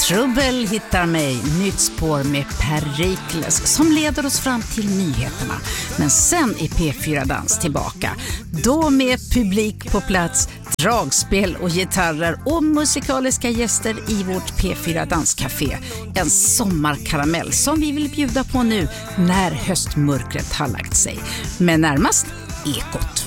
Trubbel hittar mig, nytt spår med Perikles som leder oss fram till nyheterna. Men sen är P4 Dans tillbaka. Då med publik på plats, dragspel och gitarrer och musikaliska gäster i vårt P4 Danscafé. En sommarkaramell som vi vill bjuda på nu när höstmörkret har lagt sig. Men närmast Ekot.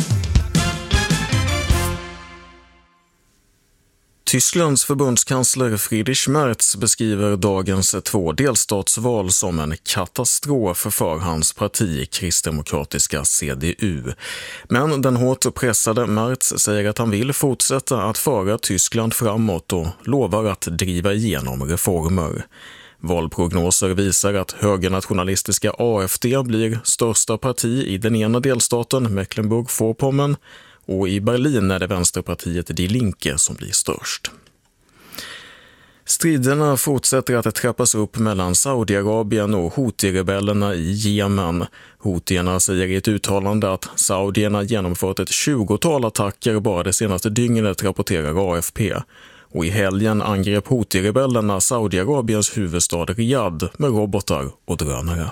Tysklands förbundskansler Friedrich Merz beskriver dagens 2 delstatsval som en katastrof för hans parti, kristdemokratiska CDU. Men den hårt pressade Merz säger att han vill fortsätta att föra Tyskland framåt och lovar att driva igenom reformer. Valprognoser visar att högernationalistiska AfD blir största parti i den ena delstaten, Mecklenburg-Vorpommern, och i Berlin är det vänsterpartiet Die Linke som blir störst. Striderna fortsätter att trappas upp mellan Saudiarabien och Houthi-rebellerna i Jemen. Houthierna säger i ett uttalande att saudierna genomfört ett 20-tal attacker bara det senaste dygnet, rapporterar AFP. Och i helgen angrep Houthi-rebellerna Saudiarabiens huvudstad Riyadh med robotar och drönare.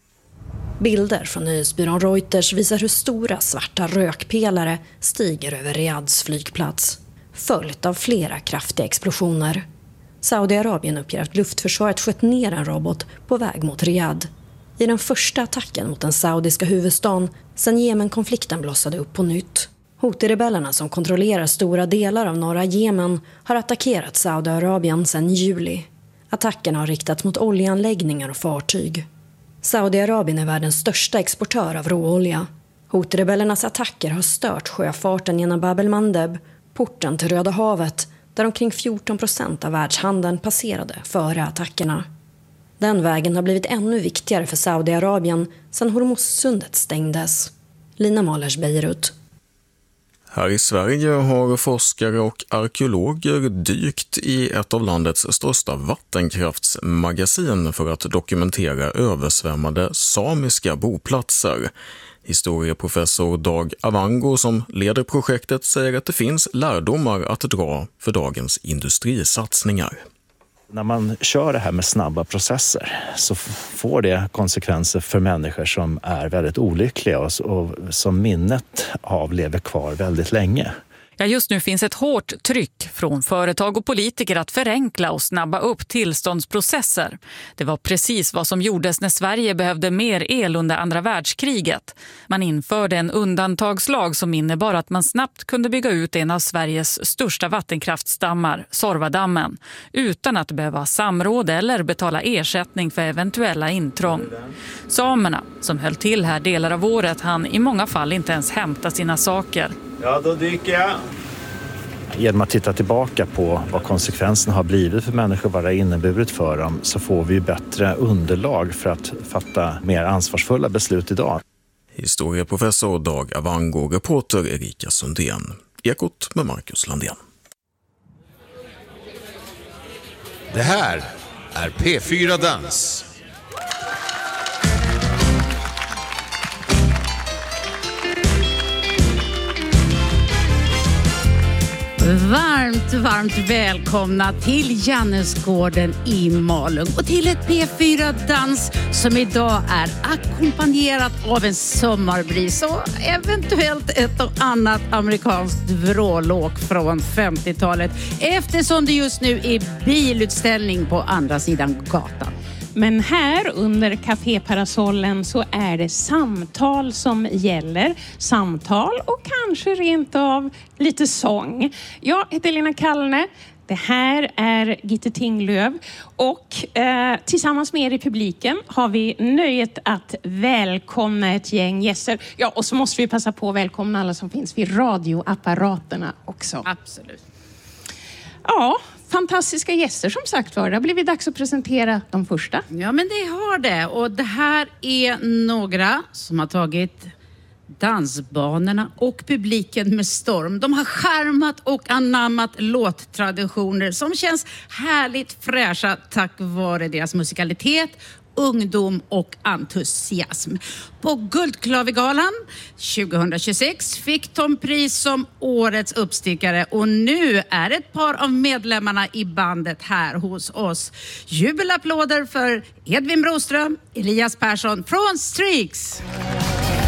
Bilder från nyhetsbyrån Reuters visar hur stora svarta rökpelare stiger över Riyadhs flygplats, följt av flera kraftiga explosioner. Saudiarabien uppger att luftförsvaret sköt ner en robot på väg mot Riyadh. I den första attacken mot den saudiska huvudstaden sedan Jemen-konflikten blossade upp på nytt. Houthi-rebellerna som kontrollerar stora delar av norra Jemen har attackerat Saudiarabien sedan juli. Attackerna har riktats mot oljeanläggningar och fartyg. Saudiarabien är världens största exportör av råolja. Houthi-rebellernas attacker har stört sjöfarten genom Bab el-Mandeb, porten till Röda havet, där omkring 14% av världshandeln passerade före attackerna. Den vägen har blivit ännu viktigare för Saudiarabien sedan Hormuzsundet stängdes. Lina Malers, Beirut. Här i Sverige har forskare och arkeologer dykt i ett av landets största vattenkraftsmagasin för att dokumentera översvämmade samiska boplatser. Historieprofessor Dag Avango som leder projektet säger att det finns lärdomar att dra för dagens industrisatsningar. När man kör det här med snabba processer så får det konsekvenser för människor som är väldigt olyckliga och som minnet av lever kvar väldigt länge. Ja, just nu finns ett hårt tryck från företag och politiker att förenkla och snabba upp tillståndsprocesser. Det var precis vad som gjordes när Sverige behövde mer el under andra världskriget. Man införde en undantagslag som innebar att man snabbt kunde bygga ut en av Sveriges största vattenkraftstammar, Sorvadammen, utan att behöva samråd eller betala ersättning för eventuella intrång. Samerna, som höll till här delar av året, hann i många fall inte ens hämta sina saker. Ja, då dyker jag. Genom att titta tillbaka på vad konsekvenserna har blivit för människor, vad det har inneburit för dem, så får vi bättre underlag för att fatta mer ansvarsfulla beslut idag. Historieprofessor Dag Avango, reporter Erika Sundén. Ekot med Marcus Landén. Det här är P4 Dans. Varmt välkomna till Jannesgården i Malung och till ett P4 Dans som idag är ackompanjerat av en sommarbris och eventuellt ett och annat amerikanskt vrålåk från 50-talet, eftersom det just nu är bilutställning på andra sidan gatan. Men här under kaféparasollen så är det samtal som gäller. Samtal och kanske rent av lite sång. Jag heter Lena Kallne. Det här är Gitte Tinglöf. Och tillsammans med er i publiken har vi nöjet att välkomna ett gäng gäster. Ja, och så måste vi passa på att välkomna alla som finns vid radioapparaterna också. Absolut. Ja, fantastiska gäster som sagt var. Det har blivit dags att presentera de första. Ja, men det har det. Och det här är några som har tagit dansbanorna och publiken med storm. De har charmat och anammat låttraditioner som känns härligt fräscha tack vare deras musikalitet ungdom och entusiasm. På Guldklavergalan 2026 fick de pris som årets uppstickare och nu är ett par av medlemmarna i bandet här hos oss. Jubelapplåder för Edvin Broström, Elias Persson från Streaks.